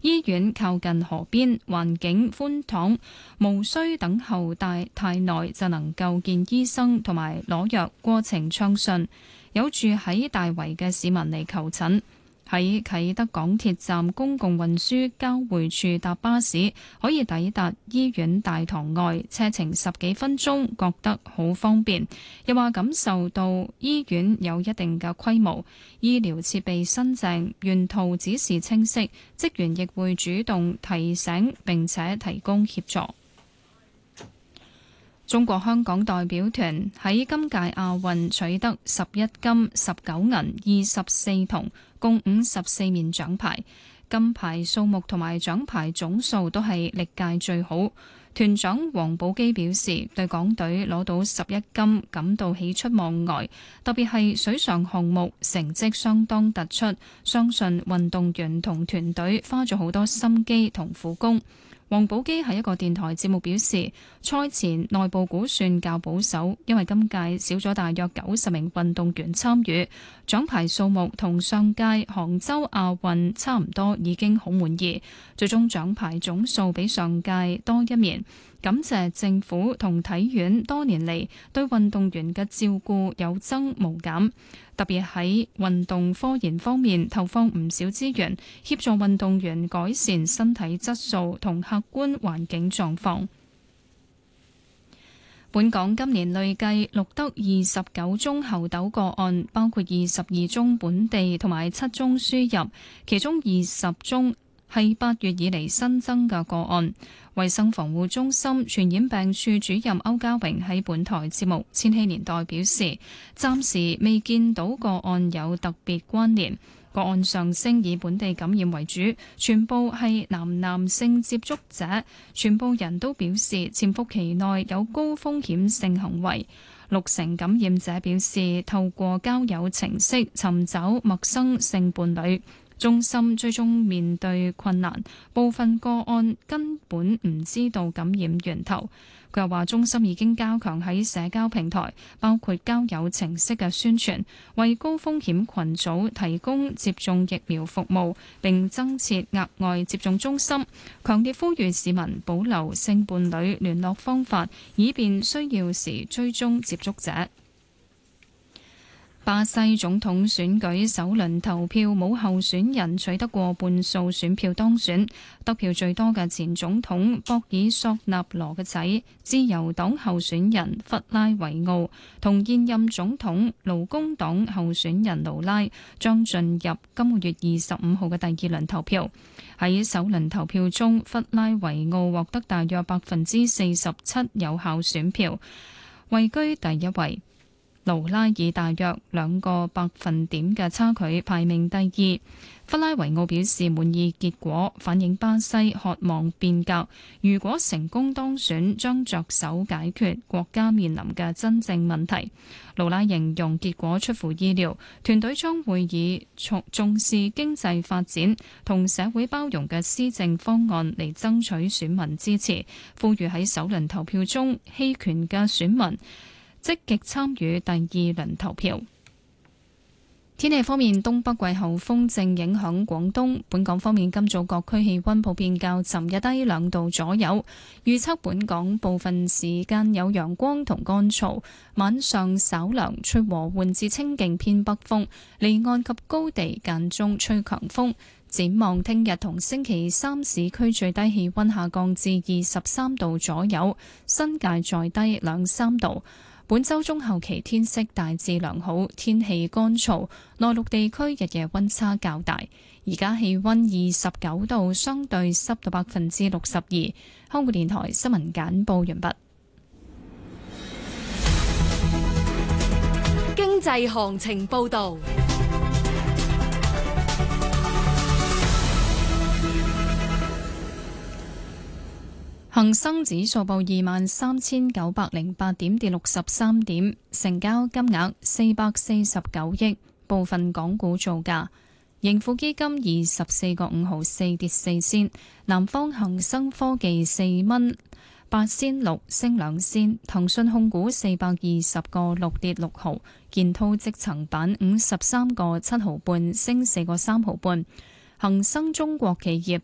醫院靠近河邊，環境寬敞，無需等候太耐就能夠見醫生同埋攞藥，過程暢順。有住喺大圍嘅市民嚟求診。喺啟德港鐵站公共運輸交匯處搭巴士，可以抵達醫院大堂外，車程10幾分鐘，覺得好方便。又話感受到醫院有一定嘅規模，醫療設備新淨，沿途指示清晰，職員亦會主動提醒並且提供協助。中國香港代表團喺今屆亞運取得11金、19銀、24銅，共54面獎牌，金牌數目同埋獎牌總數都係歷屆最好。團長王寶基表示，對港隊攞到11金感到喜出望外，特別係水上項目成績相當突出，相信運動員同團隊花咗好多心機同苦功。王寶基喺一個電台節目表示，賽前內部估算較保守，因為今屆少咗大約90名運動員參與，獎牌數目同上屆杭州亞運差唔多，已經好滿意。最終獎牌總數比上屆多一面，感謝政府同體院多年嚟對運動員嘅照顧有增無減，特別喺運動科研方面投放唔少資源，協助運動員改善身體質素同客觀環境狀況。本港今年累計錄得29宗猴痘個案，包括22宗本地同埋7宗輸入，其中20宗係8月以嚟新增嘅個案。衛生防護中心傳染病處主任歐家榮喺本台節目《千禧年代》表示，暫時未見到個案有特別關聯。個案上升以本地感染為主，全部係男性接觸者，全部人都表示潛伏期內有高風險性行為。60%感染者表示透過交友程式尋找陌生性伴侶。中心最終面對困難，部分個案根本唔知道感染源頭。佢又話，中心已經加強喺社交平台，包括交友程式嘅宣傳，為高風險群組提供接種疫苗服務，並增設額外接種中心。強烈呼籲市民保留性伴侶聯絡方法，以便需要時追蹤接觸者。巴西總統選舉首輪投票冇候選人取得過半數選票當選，得票最多嘅前總統博爾索納羅嘅仔自由黨候選人弗拉維奧同現任總統勞工黨候選人盧拉將進入今個月25號嘅第二輪投票。喺首輪投票中，弗拉維奧獲得大約47%有效選票，位居第一位。盧拉以大約2個百分點嘅差距排名第二。弗拉維奧表示滿意結果，反映巴西渴望變革。如果成功當選，將着手解決國家面臨嘅真正問題。盧拉形容結果出乎意料，團隊將會以重視經濟發展同社會包容嘅施政方案嚟爭取選民支持，呼籲喺首輪投票中棄權嘅選民積極參與第二輪投票。天氣方面，東北季候風正影響廣東。本港方面，今早各區氣溫普遍較尋日低2度左右。預測本港部分時間有陽光同乾燥，晚上稍涼，吹和緩至清勁偏北風，離岸及高地間中吹強風。展望聽日同星期三，市區最低氣溫下降至23度左右，新界再低2-3度。本週中後期天色大致良好，天氣乾燥，內陸地區日夜溫差較大。而家氣溫29度，相對濕度62%。香港電台新聞簡報完畢。 經濟行情報導。 恒生指數報23,908點，跌63點，成交金額449億。部分港股造價：盈富基金24個5毫4跌4仙，南方恒生科技4蚊8仙6升2仙，騰訊控股420個6跌6毫，建滔積層板53個7毫半升4個3毫半。恒生中國企業